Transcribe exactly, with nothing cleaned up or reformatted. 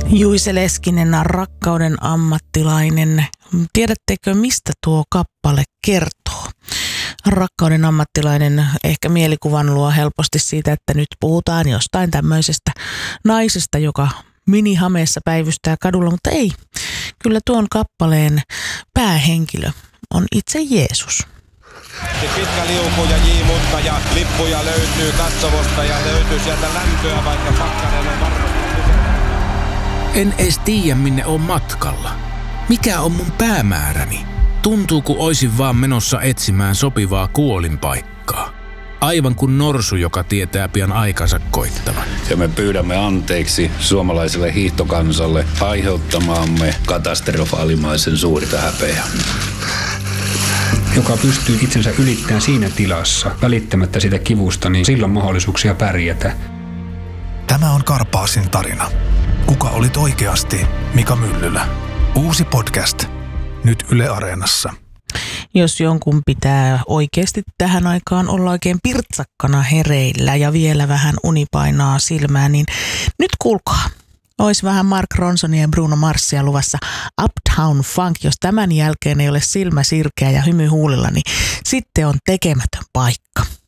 Juise Leskinen, Rakkauden ammattilainen. Tiedättekö, mistä tuo kappale kertoo? Rakkauden ammattilainen ehkä mielikuvan luo helposti siitä, että nyt puhutaan jostain tämmöisestä naisesta, joka minihameessa päivystää kadulla, mutta ei. Kyllä tuon kappaleen päähenkilö on itse Jeesus. Pitkä liuku ja jiimutta ja lippuja löytyy katsomosta ja löytyy sieltä lämpöä, vaikka pakkanen on varmasti. En edes tiedä, minne on matkalla. Mikä on mun päämääräni? Tuntuu, kun oisin vaan menossa etsimään sopivaa kuolinpaikkaa. Aivan kuin norsu, joka tietää pian aikansa koittavan. Ja me pyydämme anteeksi suomalaiselle hiihtokansalle aiheuttamaamme katastrofaalimaisen suurta häpeää. Joka pystyy itsensä ylittämään siinä tilassa, välittämättä sitä kivusta, niin silloin mahdollisuuksia pärjätä. Tämä on Karpaasin tarina. Kuka olit oikeasti, Mika Myllylä? Uusi podcast. Nyt Yle Areenassa. Jos jonkun pitää oikeasti tähän aikaan olla oikein pirtsakkana hereillä ja vielä vähän uni painaa silmään, niin nyt kuulkaa. Ois vähän Mark Ronsonia ja Bruno Marsia luvassa Uptown Funk. Jos tämän jälkeen ei ole silmä sirkeä ja hymy huulilla, niin sitten on tekemätön paikka.